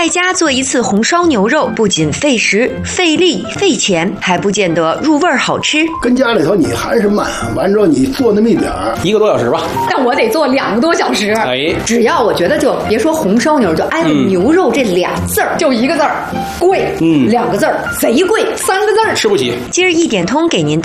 在家做一次红烧牛肉，不仅费时、费力、费钱，还不见得入味好吃。 跟家里头你还是慢，完之后你做那么一点儿 ，1个多小时吧。 但我得做2个多小时。 哎， 只要我觉得就别说红烧牛肉，就挨着牛肉这俩字儿，就1个字儿贵，2个字儿贼贵，3个字儿吃不起。 今儿一点通给您